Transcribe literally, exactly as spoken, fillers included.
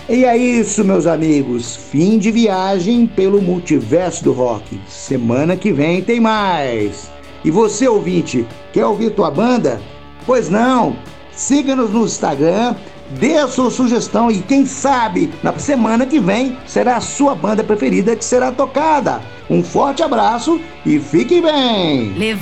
E é isso, meus amigos. Fim de viagem pelo multiverso do rock. Semana que vem tem mais. E você, ouvinte, quer ouvir tua banda? Pois não. Siga-nos no Instagram, dê a sua sugestão e quem sabe na semana que vem será a sua banda preferida que será tocada. Um forte abraço e fique bem.